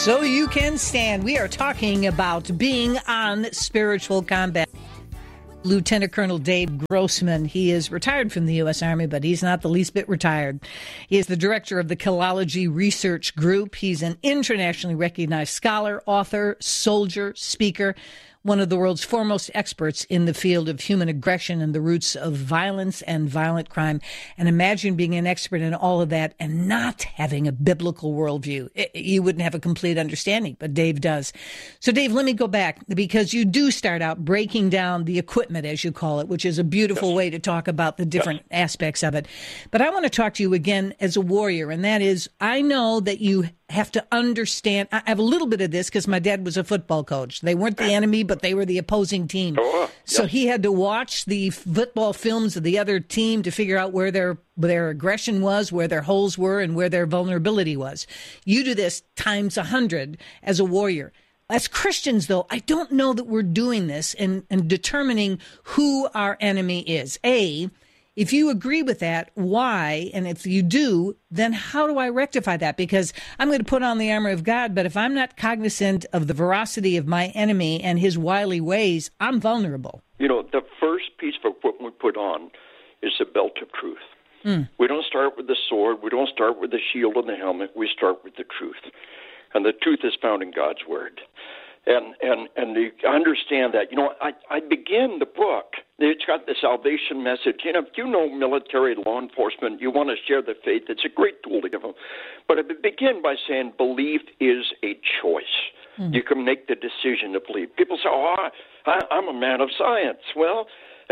So you can stand. We are talking about being on spiritual combat. Lieutenant Colonel Dave Grossman. He is retired from the U.S. Army, but he's not the least bit retired. He is the director of the Killology Research Group. He's an internationally recognized scholar, author, soldier, speaker, one of the world's foremost experts in the field of human aggression and the roots of violence and violent crime. And imagine being an expert in all of that and not having a biblical worldview. You wouldn't have a complete understanding, but Dave does. So, Dave, let me go back, because you do start out breaking down the equipment, as you call it, which is a beautiful way to talk about the different aspects of it. But I want to talk to you again as a warrior, and that is, I know that you have to understand. I have a little bit of this because my dad was a football coach. They weren't the enemy, but they were the opposing team. So he had to watch the football films of the other team to figure out where their aggression was, where their holes were, and where their vulnerability was. You do this times 100 as a warrior. As Christians, though, I don't know that we're doing this and determining who our enemy is. If you agree with that, why? And if you do, then how do I rectify that? Because I'm going to put on the armor of God, but if I'm not cognizant of the veracity of my enemy and his wily ways, I'm vulnerable. You know, the first piece of equipment we put on is the belt of truth. We don't start with the sword. We don't start with the shield and the helmet. We start with the truth. And the truth is found in God's word. And you understand that. You know, I begin the book. It's got the salvation message. You know, if you know military, law enforcement, you want to share the faith, it's a great tool to give them. But I begin by saying belief is a choice. You can make the decision to believe. People say, I'm a man of science. Well,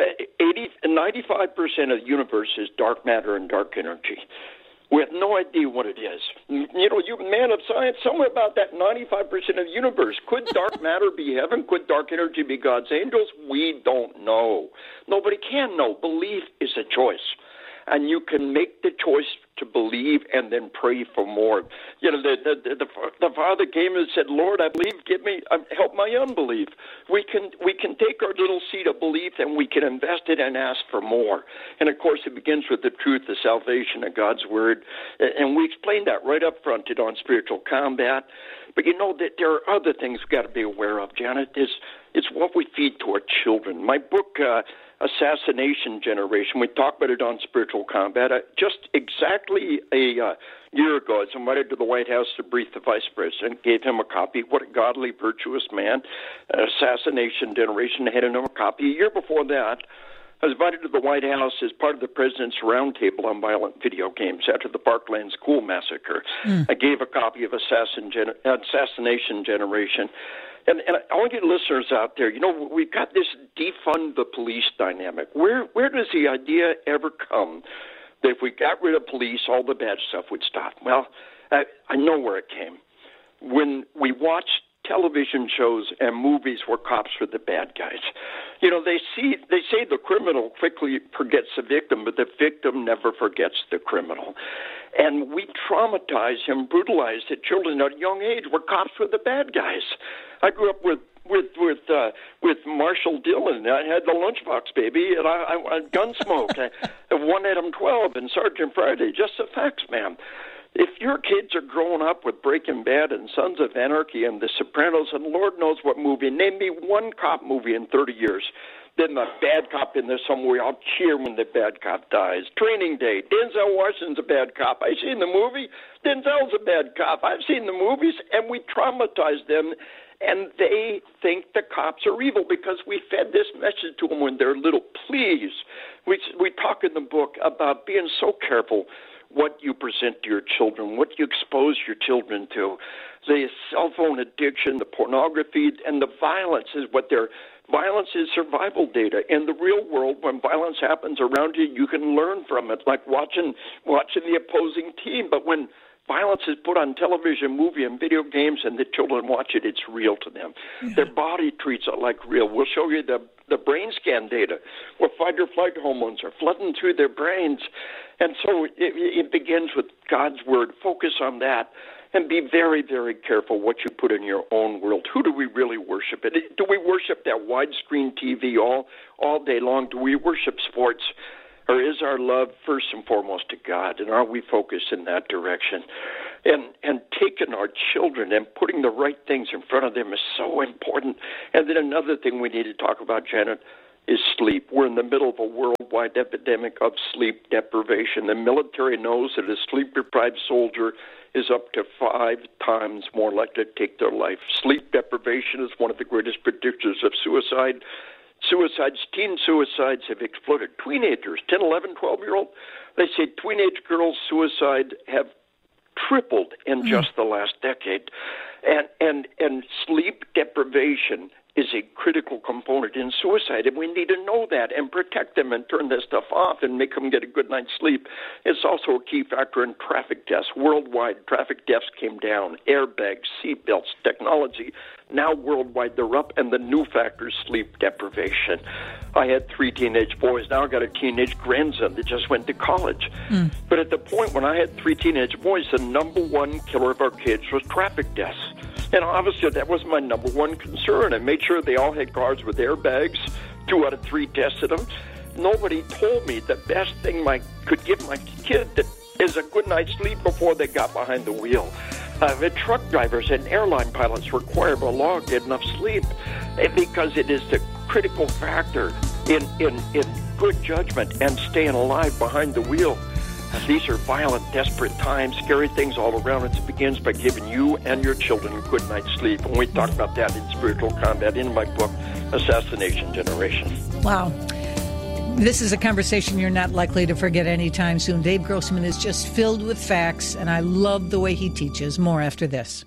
95% of the universe is dark matter and dark energy. We have no idea what it is. You know, you man of science, somewhere about that 95% of the universe. Could dark matter be heaven? Could dark energy be God's angels? We don't know. Nobody can know. Belief is a choice. And you can make the choice to believe and then pray for more. You know, the Father came and said, Lord, I believe, help my unbelief. We can take our little seed of belief and we can invest it and ask for more. And, of course, it begins with the truth, the salvation of God's word. And we explained that right up front on Spiritual Combat. But you know that there are other things we've got to be aware of, Janet. It's what we feed to our children. My book, Assassination Generation, we talked about it on Spiritual Combat. Just exactly a year ago, I was invited to the White House to brief the Vice President, gave him a copy. What a godly, virtuous man. Assassination Generation, I had another copy. A year before that, I was invited to the White House as part of the President's Roundtable on Violent Video Games after the Parkland School Massacre. I gave a copy of Assassination Generation. And all you listeners out there, you know, we've got this defund the police dynamic. Where does the idea ever come that if we got rid of police, all the bad stuff would stop? Well, I know where it came. When we watched television shows and movies where cops were the bad guys. You know, they say the criminal quickly forgets the victim, but the victim never forgets the criminal. And we traumatized and brutalized the children at a young age where cops were the bad guys. I grew up with Marshall Dillon. I had the Lunchbox Baby, and I Gunsmoke. I One Adam 12 and Sergeant Friday. Just the facts, man. If your kids are growing up with Breaking Bad and Sons of Anarchy and The Sopranos and Lord knows what movie, name me one cop movie in 30 years. Then the bad cop in there somewhere, I'll cheer when the bad cop dies. Training Day, Denzel Washington's a bad cop. I've seen the movie. Denzel's a bad cop. I've seen the movies, and we traumatize them, and they think the cops are evil because we fed this message to them when they're little. Please, we talk in the book about being so careful what you present to your children, what you expose your children to. The cell phone addiction, the pornography, and the violence is violence is survival data. In the real world, when violence happens around you, you can learn from it, like watching the opposing team. But when violence is put on television, movie, and video games, and the children watch it, it's real to them. Yeah. Their body treats it like real. We'll show you the brain scan data where fight or flight hormones are flooding through their brains. And so it begins with God's word. Focus on that and be very, very careful what you put in your own world. Who do we really worship? Do we worship that widescreen TV all day long? Do we worship sports? Or is our love first and foremost to God? And are we focused in that direction? And taking our children and putting the right things in front of them is so important. And then another thing we need to talk about, Janet, is sleep. We're in the middle of a worldwide epidemic of sleep deprivation. The military knows that a sleep-deprived soldier is up to 5 times more likely to take their life. Sleep deprivation is one of the greatest predictors of suicide. Teen suicides have exploded. Teenagers, 10, 11, 12-year-old, they say teenage girls' suicide have tripled in just the last decade. And sleep deprivation is a critical component in suicide, and we need to know that and protect them and turn this stuff off and make them get a good night's sleep. It's also a key factor in traffic deaths. Worldwide, traffic deaths came down. Airbags, seatbelts, technology. Now worldwide they're up, and the new factor is sleep deprivation. I had 3 teenage boys. Now I got a teenage grandson that just went to college. But at the point when I had 3 teenage boys, the number one killer of our kids was traffic deaths. And obviously that was my number one concern. I made sure they all had cars with airbags. 2 out of 3 tested them. Nobody told me the best thing I could give my kid is a good night's sleep before they got behind the wheel. The truck drivers and airline pilots require by law to get enough sleep because it is the critical factor in good judgment and staying alive behind the wheel. These are violent, desperate times, scary things all around. It begins by giving you and your children a good night's sleep. And we talk about that in Spiritual Combat in my book, Assassination Generation. Wow. This is a conversation you're not likely to forget anytime soon. Dave Grossman is just filled with facts, and I love the way he teaches. More after this.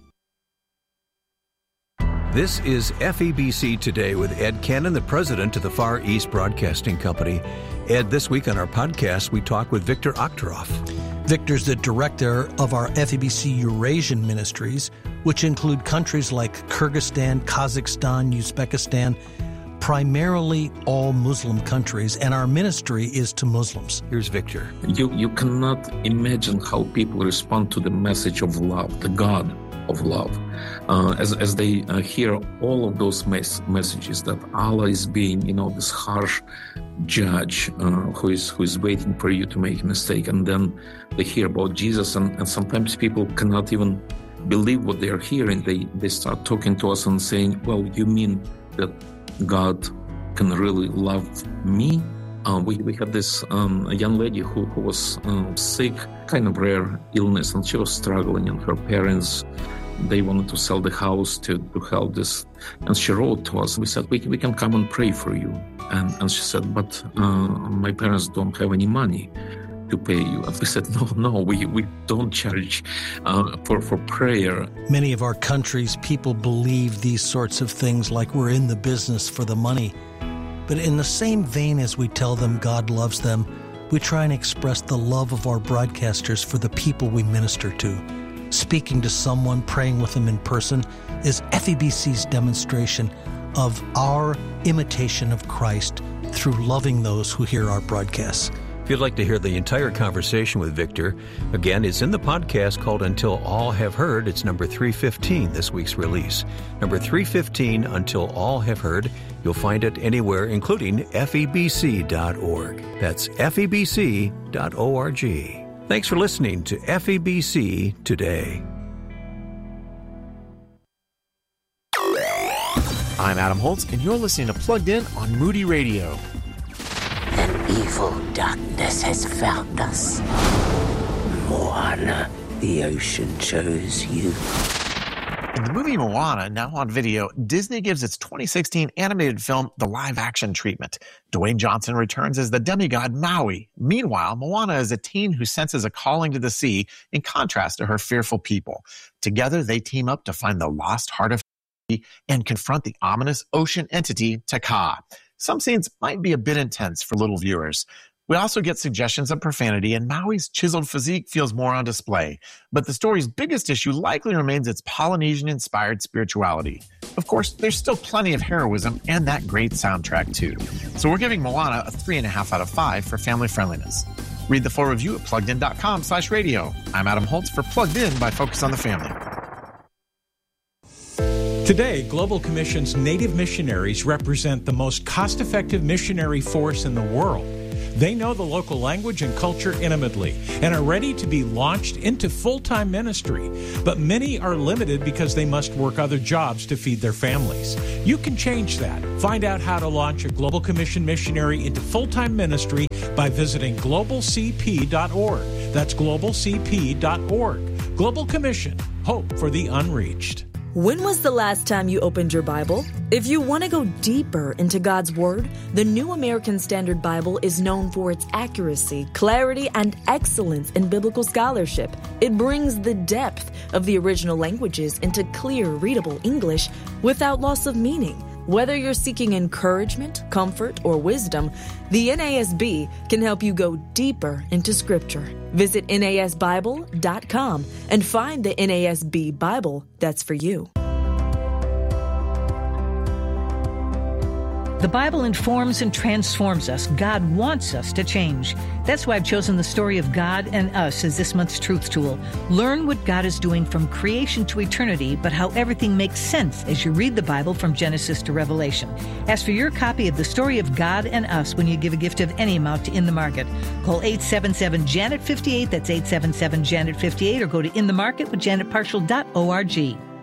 This is FEBC Today with Ed Cannon, the president of the Far East Broadcasting Company. Ed, this week on our podcast, we talk with Victor Oktaroff. Victor's the director of our FEBC Eurasian ministries, which include countries like Kyrgyzstan, Kazakhstan, Uzbekistan, primarily all Muslim countries, and our ministry is to Muslims. Here's Victor. You cannot imagine how people respond to the message of love, the God of love, as they hear all of those messages that Allah is being, this harsh judge who is waiting for you to make a mistake, and then they hear about Jesus, and sometimes people cannot even believe what they are hearing. They start talking to us and saying, "Well, you mean that God can really love me?" We had this young lady who was sick, kind of rare illness, and she was struggling, and her parents, they wanted to sell the house to help this. And she wrote to us. We said, we can come and pray for you. And she said, but my parents don't have any money to pay you. And we said, no, we don't charge for prayer. Many of our countries, people believe these sorts of things like we're in the business for the money. But in the same vein as we tell them God loves them, we try and express the love of our broadcasters for the people we minister to. Speaking to someone, praying with them in person, is FEBC's demonstration of our imitation of Christ through loving those who hear our broadcasts. If you'd like to hear the entire conversation with Victor, again, it's in the podcast called Until All Have Heard. It's number 315, this week's release. Number 315, Until All Have Heard. You'll find it anywhere, including FEBC.org. That's FEBC.org. Thanks for listening to FEBC Today. I'm Adam Holtz, and you're listening to Plugged In on Moody Radio. An evil darkness has found us. Moana, the ocean chose you. In the movie Moana, now on video, Disney gives its 2016 animated film the live-action treatment. Dwayne Johnson returns as the demigod Maui. Meanwhile, Moana is a teen who senses a calling to the sea in contrast to her fearful people. Together, they team up to find the lost heart of and confront the ominous ocean entity Te Kā. Some scenes might be a bit intense for little viewers. We also get suggestions of profanity, and Maui's chiseled physique feels more on display. But the story's biggest issue likely remains its Polynesian-inspired spirituality. Of course, there's still plenty of heroism and that great soundtrack, too. So we're giving Moana a 3.5 out of 5 for family friendliness. Read the full review at pluggedin.com/radio. I'm Adam Holtz for Plugged In by Focus on the Family. Today, Global Commission's Native missionaries represent the most cost-effective missionary force in the world. They know the local language and culture intimately and are ready to be launched into full-time ministry. But many are limited because they must work other jobs to feed their families. You can change that. Find out how to launch a Global Commission missionary into full-time ministry by visiting globalcp.org. That's globalcp.org. Global Commission. Hope for the unreached. When was the last time you opened your Bible? If you want to go deeper into God's Word, the New American Standard Bible is known for its accuracy, clarity, and excellence in biblical scholarship. It brings the depth of the original languages into clear, readable English without loss of meaning. Whether you're seeking encouragement, comfort, or wisdom, the NASB can help you go deeper into Scripture. Visit NASBible.com and find the NASB Bible that's for you. The Bible informs and transforms us. God wants us to change. That's why I've chosen the story of God and us as this month's Truth Tool. Learn what God is doing from creation to eternity, but how everything makes sense as you read the Bible from Genesis to Revelation. Ask for your copy of the story of God and us when you give a gift of any amount to In the Market. Call 877-JANET-58, that's 877-JANET-58, or go to inthemarketwithjanetparshall.org.